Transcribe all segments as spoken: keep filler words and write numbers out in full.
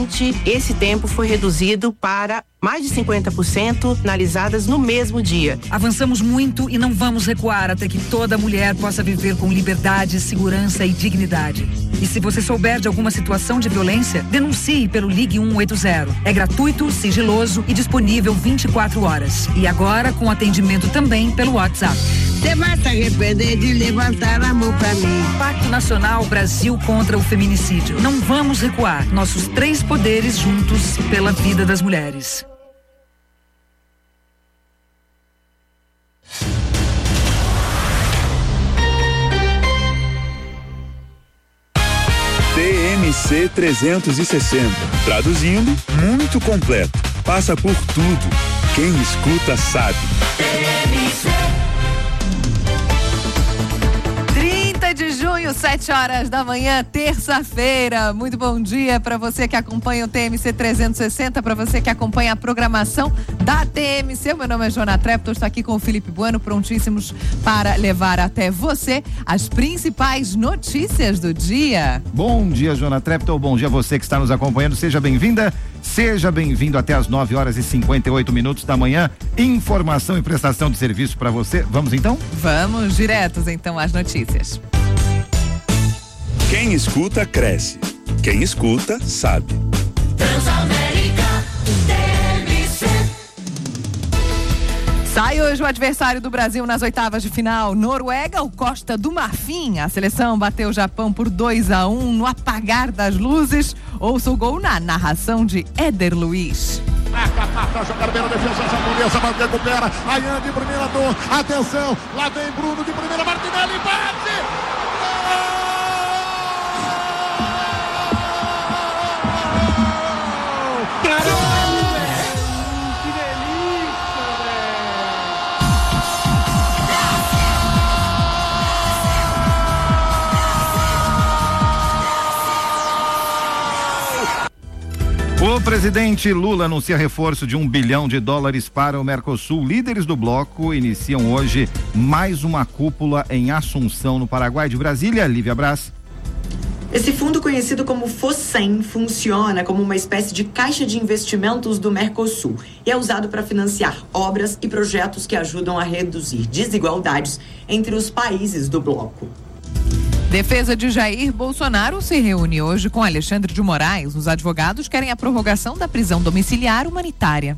vinte, esse tempo foi reduzido para mais de cinquenta por cento finalizadas no mesmo dia. Avançamos muito e não vamos recuar até que toda mulher possa viver com liberdade, segurança e dignidade. E se você souber de alguma situação de violência, denuncie pelo Ligue um oito zero. É gratuito, sigiloso e disponível vinte e quatro horas. E agora com atendimento também pelo WhatsApp. Você vai se arrepender de levantar a mão pra mim. Pacto Nacional Brasil contra o Feminicídio. Não vamos recuar. Nossos três poderes juntos pela vida das mulheres. T M C trezentos e sessenta. Traduzindo, muito completo. Passa por tudo. Quem escuta sabe. T M C. trinta de junho, sete horas da manhã, terça-feira. Muito bom dia para você que acompanha o T M C trezentos e sessenta, para você que acompanha a programação da T M C. Meu nome é Joana Trepton, estou aqui com o Felipe Bueno, prontíssimos para levar até você as principais notícias do dia. Bom dia, Joana Trepton. Bom dia a você que está nos acompanhando. Seja bem-vinda. Seja bem-vindo até as nove horas e cinquenta e oito minutos da manhã. Informação e prestação de serviço para você. Vamos então? Vamos diretos então às notícias. Quem escuta cresce. Quem escuta sabe. Transamérica T M C. Sai hoje o adversário do Brasil nas oitavas de final. Noruega ou Costa do Marfim? A seleção bateu o Japão por dois a um no apagar das luzes. Ouça o gol na narração de Éder Luiz. Para jogar bem a defesa japonesa, mas recupera. Ayan de primeira dor. Atenção, lá vem Bruno de primeira. Martinelli bate. O presidente Lula anuncia reforço de um bilhão de dólares para o Mercosul. Líderes do bloco iniciam hoje mais uma cúpula em Assunção, no Paraguai. De Brasília, Lívia Brás. Esse fundo, conhecido como FOSEM, funciona como uma espécie de caixa de investimentos do Mercosul e é usado para financiar obras e projetos que ajudam a reduzir desigualdades entre os países do bloco. Defesa de Jair Bolsonaro se reúne hoje com Alexandre de Moraes. Os advogados querem a prorrogação da prisão domiciliar humanitária.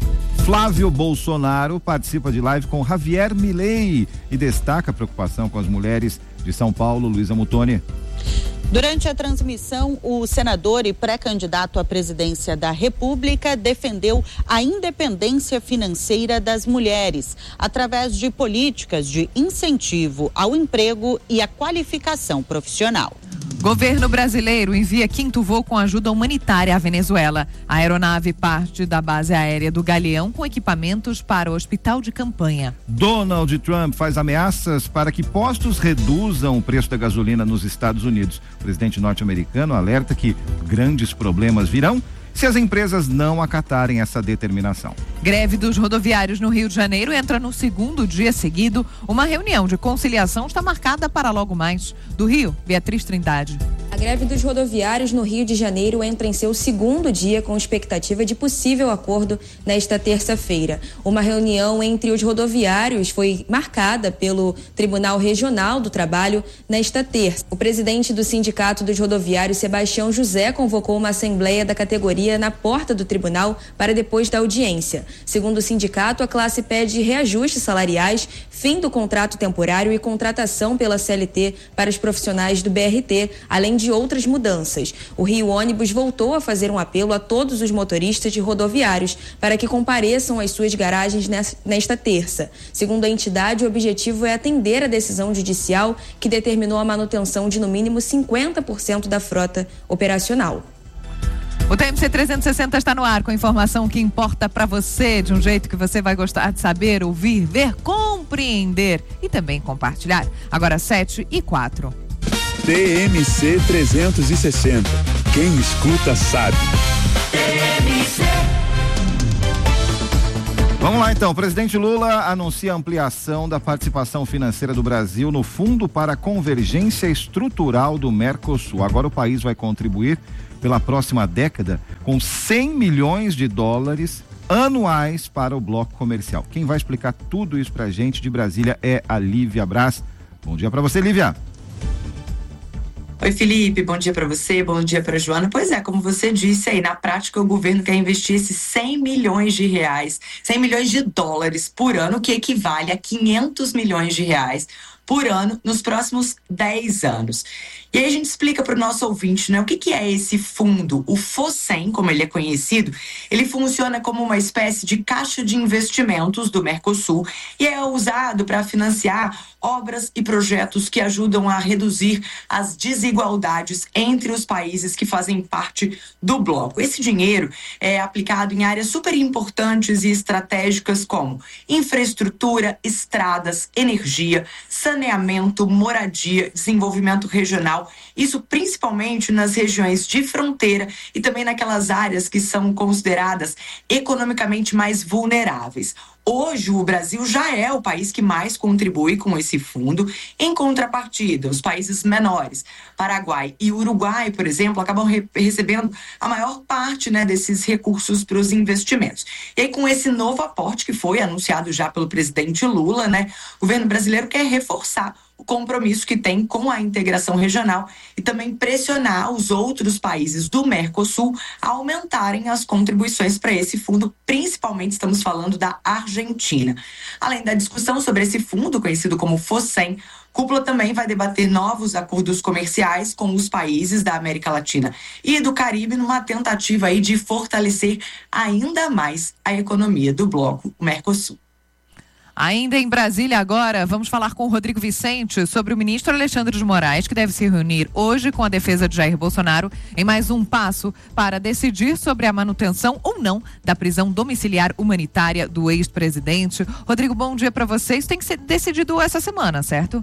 Flávio Bolsonaro participa de live com Javier Milei e destaca a preocupação com as mulheres de São Paulo. Luísa Mutoni. Durante a transmissão, o senador e pré-candidato à presidência da República defendeu a independência financeira das mulheres, através de políticas de incentivo ao emprego e à qualificação profissional. Governo brasileiro envia quinto voo com ajuda humanitária à Venezuela. A aeronave parte da base aérea do Galeão com equipamentos para o hospital de campanha. Donald Trump faz ameaças para que postos reduzam o preço da gasolina nos Estados Unidos. O presidente norte-americano alerta que grandes problemas virão se as empresas não acatarem essa determinação. Greve dos rodoviários no Rio de Janeiro entra no segundo dia seguido. Uma reunião de conciliação está marcada para logo mais. Do Rio, Beatriz Trindade. A greve dos rodoviários no Rio de Janeiro entra em seu segundo dia com expectativa de possível acordo nesta terça-feira. Uma reunião entre os rodoviários foi marcada pelo Tribunal Regional do Trabalho nesta terça. O presidente do Sindicato dos Rodoviários, Sebastião José, convocou uma assembleia da categoria na porta do tribunal para depois da audiência. Segundo o sindicato, a classe pede reajustes salariais, fim do contrato temporário e contratação pela C L T para os profissionais do B R T, além de outras mudanças. O Rio Ônibus voltou a fazer um apelo a todos os motoristas de rodoviários para que compareçam às suas garagens nesta terça. Segundo a entidade, o objetivo é atender a decisão judicial que determinou a manutenção de no mínimo cinquenta por cento da frota operacional. O T M C trezentos e sessenta está no ar com informação que importa para você, de um jeito que você vai gostar de saber, ouvir, ver, compreender e também compartilhar. Agora sete e quatro. T M C trezentos e sessenta. Quem escuta sabe. T M C. Vamos lá então, o presidente Lula anuncia a ampliação da participação financeira do Brasil no Fundo para a Convergência Estrutural do Mercosul. Agora o país vai contribuir pela próxima década com cem milhões de dólares anuais para o bloco comercial. Quem vai explicar tudo isso pra gente de Brasília é a Lívia Braz. Bom dia para você, Lívia. Oi, Felipe, bom dia para você, bom dia para Joana. Pois é, como você disse aí, na prática o governo quer investir esses cem milhões de reais, cem milhões de dólares por ano, que equivale a quinhentos milhões de reais por ano nos próximos dez anos. E aí a gente explica para o nosso ouvinte, né, o que, que é esse fundo. O FOSEM, como ele é conhecido, ele funciona como uma espécie de caixa de investimentos do Mercosul e é usado para financiar obras e projetos que ajudam a reduzir as desigualdades entre os países que fazem parte do bloco. Esse dinheiro é aplicado em áreas super importantes e estratégicas como infraestrutura, estradas, energia, saneamento, moradia, desenvolvimento regional, isso principalmente nas regiões de fronteira e também naquelas áreas que são consideradas economicamente mais vulneráveis. Hoje, o Brasil já é o país que mais contribui com esse fundo. Em contrapartida, os países menores, Paraguai e Uruguai, por exemplo, acabam re- recebendo a maior parte, né, desses recursos para os investimentos. E aí, com esse novo aporte que foi anunciado já pelo presidente Lula, né, o governo brasileiro quer reforçar o compromisso que tem com a integração regional e também pressionar os outros países do Mercosul a aumentarem as contribuições para esse fundo, principalmente estamos falando da Argentina. Além da discussão sobre esse fundo, conhecido como FOSEM, Cúpula também vai debater novos acordos comerciais com os países da América Latina e do Caribe numa tentativa aí de fortalecer ainda mais a economia do bloco Mercosul. Ainda em Brasília agora, vamos falar com o Rodrigo Vicente sobre o ministro Alexandre de Moraes, que deve se reunir hoje com a defesa de Jair Bolsonaro em mais um passo para decidir sobre a manutenção ou não da prisão domiciliar humanitária do ex-presidente. Rodrigo, bom dia para vocês. Tem que ser decidido essa semana, certo?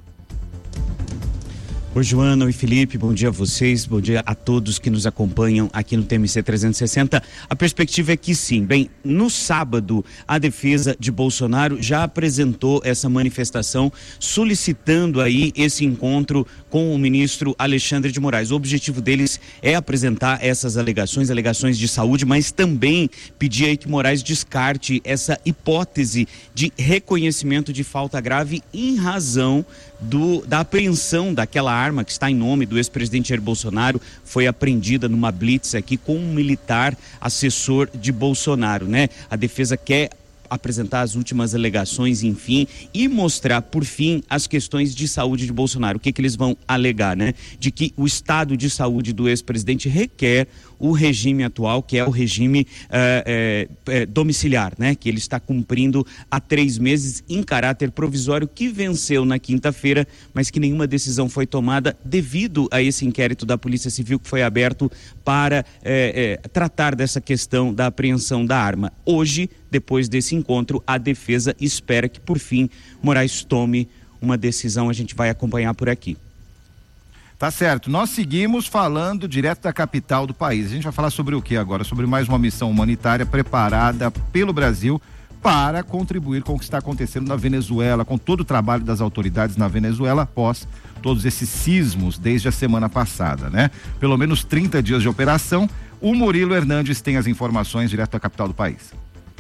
Oi, Joana, oi, Felipe, bom dia a vocês, bom dia a todos que nos acompanham aqui no T M C trezentos e sessenta. A perspectiva é que sim. Bem, no sábado, a defesa de Bolsonaro já apresentou essa manifestação solicitando aí esse encontro com o ministro Alexandre de Moraes. O objetivo deles é apresentar essas alegações, alegações de saúde, mas também pedir aí que Moraes descarte essa hipótese de reconhecimento de falta grave em razão Do, da apreensão daquela arma que está em nome do ex-presidente Jair Bolsonaro, foi apreendida numa blitz aqui com um militar assessor de Bolsonaro, né? A defesa quer apresentar as últimas alegações, enfim, e mostrar, por fim, as questões de saúde de Bolsonaro. O que que eles vão alegar, né? De que o estado de saúde do ex-presidente requer o regime atual, que é o regime é, é, é, domiciliar, né? Que ele está cumprindo há três meses em caráter provisório, que venceu na quinta-feira, mas que nenhuma decisão foi tomada devido a esse inquérito da Polícia Civil que foi aberto para é, é, tratar dessa questão da apreensão da arma. Hoje, depois desse encontro, a defesa espera que, por fim, Moraes tome uma decisão. A gente vai acompanhar por aqui. Tá certo, nós seguimos falando direto da capital do país. A gente vai falar sobre o que agora? Sobre mais uma missão humanitária preparada pelo Brasil para contribuir com o que está acontecendo na Venezuela, com todo o trabalho das autoridades na Venezuela após todos esses sismos desde a semana passada, né? Pelo menos trinta dias de operação. O Murilo Hernandes tem as informações direto da capital do país.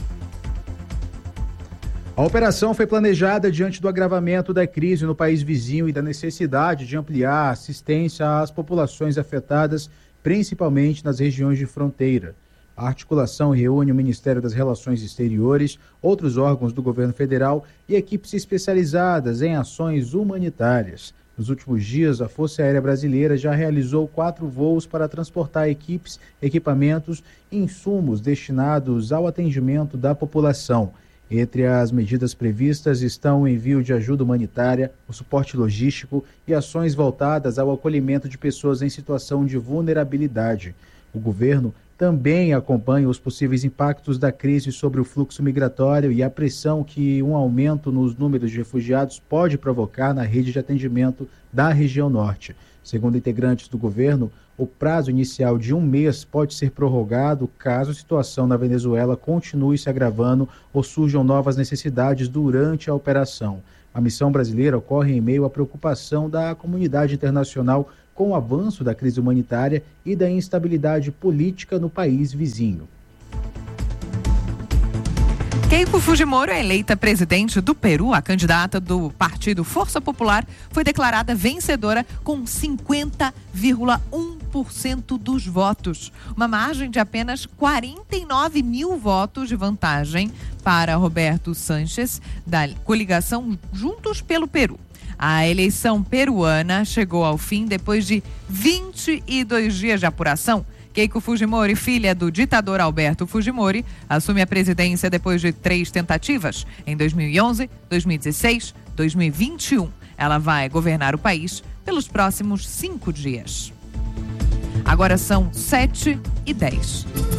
A operação foi planejada diante do agravamento da crise no país vizinho e da necessidade de ampliar a assistência às populações afetadas, principalmente nas regiões de fronteira. A articulação reúne o Ministério das Relações Exteriores, outros órgãos do governo federal e equipes especializadas em ações humanitárias. Nos últimos dias, a Força Aérea Brasileira já realizou quatro voos para transportar equipes, equipamentos e insumos destinados ao atendimento da população. Entre as medidas previstas estão o envio de ajuda humanitária, o suporte logístico e ações voltadas ao acolhimento de pessoas em situação de vulnerabilidade. O governo também acompanha os possíveis impactos da crise sobre o fluxo migratório e a pressão que um aumento nos números de refugiados pode provocar na rede de atendimento da região norte. Segundo integrantes do governo, o prazo inicial de um mês pode ser prorrogado caso a situação na Venezuela continue se agravando ou surjam novas necessidades durante a operação. A missão brasileira ocorre em meio à preocupação da comunidade internacional com o avanço da crise humanitária e da instabilidade política no país vizinho. Keiko Fujimori é eleita presidente do Peru. A candidata do partido Força Popular foi declarada vencedora com cinquenta vírgula um por cento dos votos. Uma margem de apenas quarenta e nove mil votos de vantagem para Roberto Sanches, da coligação Juntos pelo Peru. A eleição peruana chegou ao fim depois de vinte e dois dias de apuração. Keiko Fujimori, filha do ditador Alberto Fujimori, assume a presidência depois de três tentativas, em dois mil e onze, dois mil e dezesseis, dois mil e vinte e um. Ela vai governar o país pelos próximos cinco dias. Agora são sete e dez.